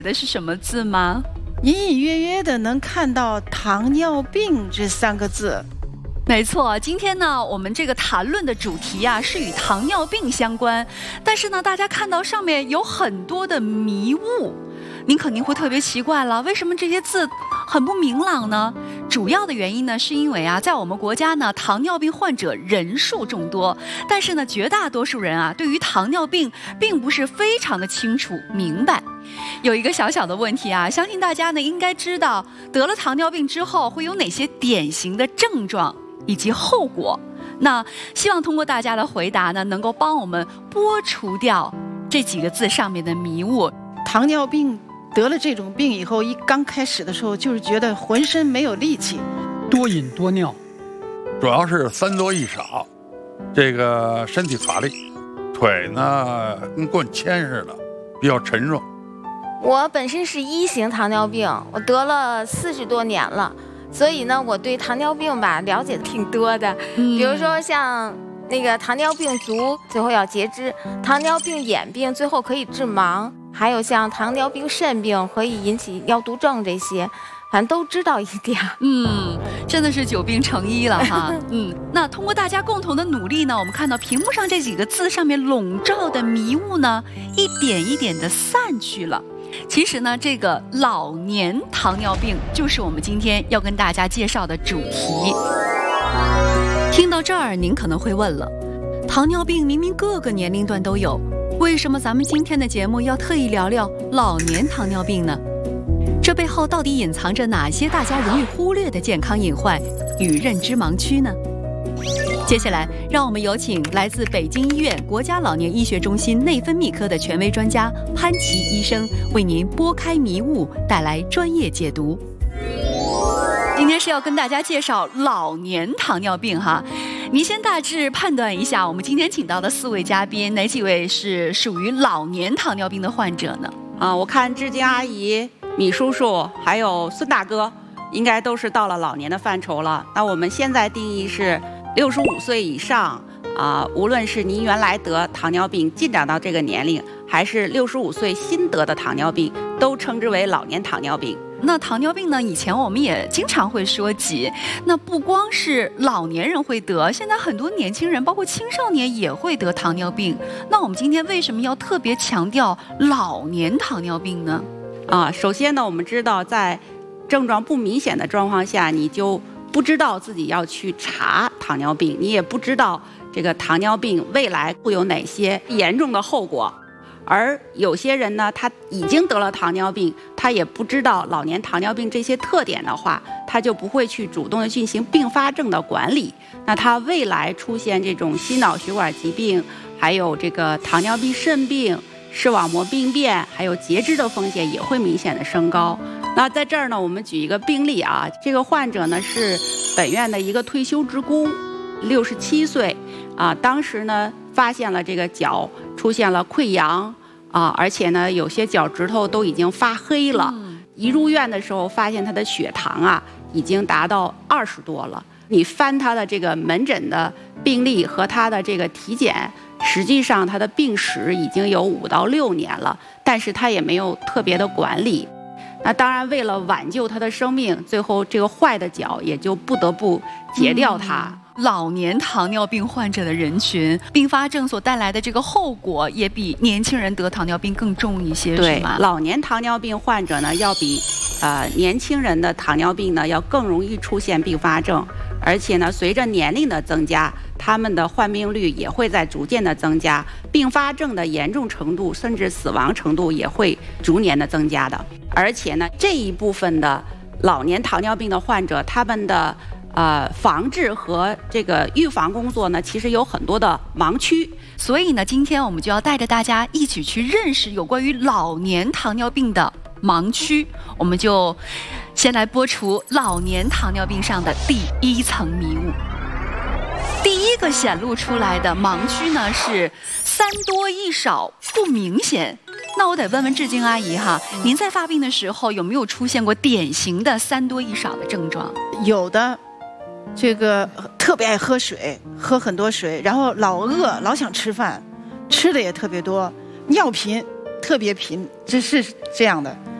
的是什么字吗？ 隐隐约约的能看到糖尿病这3个字。 没错，今天呢，我们这个谈论的主题啊是与糖尿病相关，但是呢，大家看到上面有很多的迷雾，您肯定会特别奇怪了，为什么这些字很不明朗呢？主要的原因呢，是因为啊，在我们国家呢，糖尿病患者人数众多，但是呢，绝大多数人啊，对于糖尿病并不是非常的清楚明白。有一个小小的问题啊，相信大家呢应该知道，得了糖尿病之后会有哪些典型的症状以及后果。那希望通过大家的回答呢，能够帮我们拨除掉这几个字上面的迷雾。 糖尿病得了这种病以后，刚开始的时候就是觉得浑身没有力气， 多饮多尿， 主要是3多1少，这个身体乏力，腿呢跟棍铅似的，比较沉重。 我本身是1型糖尿病，我得了40多年了，所以呢，我对糖尿病吧了解挺多的。比如说像那个糖尿病足，最后要截肢；糖尿病眼病，最后可以致盲；还有像糖尿病肾病，可以引起尿毒症这些，反正都知道一点。 真的是久病成医了哈。那通过大家共同的努力呢，我们看到屏幕上这几个字上面笼罩的迷雾呢，一点一点的散去了。其实呢，这个老年糖尿病就是我们今天要跟大家介绍的主题。听到这儿，您可能会问了，糖尿病明明各个年龄段都有，为什么咱们今天的节目要特意聊聊老年糖尿病呢？这背后到底隐藏着哪些大家容易忽略的健康隐患与认知盲区呢？接下来，让我们有请来自北京医院国家老年医学中心内分泌科的权威专家潘琦医生，为您拨开迷雾，带来专业解读。今天是要跟大家介绍老年糖尿病哈，您先大致判断一下，我们今天请到的4位嘉宾，哪几位是属于老年糖尿病的患者呢？ 我看志晶阿姨、米叔叔还有孙大哥，应该都是到了老年的范畴了。那我们现在定义是65岁以上无论是您原来得糖尿病进展到这个年龄，还是65岁新得的糖尿病，都称之为老年糖尿病。 那糖尿病呢，以前我们也经常会说及，那不光是老年人会得，现在很多年轻人包括青少年也会得糖尿病。那我们今天为什么要特别强调老年糖尿病呢？ 首先呢，我们知道在症状不明显的状况下，你就不知道自己要去查糖尿病，你也不知道这个糖尿病未来会有哪些严重的后果。而有些人呢，他已经得了糖尿病，他也不知道老年糖尿病这些特点的话，他就不会去主动的进行并发症的管理。那他未来出现这种心脑血管疾病，还有这个糖尿病肾病、视网膜病变，还有截肢的风险也会明显的升高。那在这儿呢，我们举一个病例啊，这个患者呢是本院的一个退休职工，67岁当时呢发现了这个脚出现了溃疡而且呢有些脚趾头都已经发黑了。一入院的时候发现他的血糖已经达到20多了。你翻他的这个门诊的病历和他的这个体检，实际上他的病史已经有5到6年了，但是他也没有特别的管理。那当然为了挽救他的生命，最后这个坏的脚也就不得不截掉它。 老年糖尿病患者的人群，并发症所带来的这个后果也比年轻人得糖尿病更重一些， 对， 是吗？ 老年糖尿病患者呢，要比年轻人的糖尿病呢要更容易出现并发症，而且呢，随着年龄的增加，他们的患病率也会在逐渐的增加，并发症的严重程度甚至死亡程度也会逐年的增加的。而且呢，这一部分的老年糖尿病的患者，他们的防治和这个预防工作呢，其实有很多的盲区。 所以呢，今天我们就要带着大家一起去认识有关于老年糖尿病的盲区。我们就先来拨除老年糖尿病上的第1层迷雾。第一个显露出来的盲区呢是3多1少不明显。那我得问问志晶阿姨哈，您在发病的时候有没有出现过典型的3多1少的症状？ 有的，这个特别爱喝水，喝很多水，然后老饿，老想吃饭，吃的也特别多，尿频， 特别贫，这是这样的。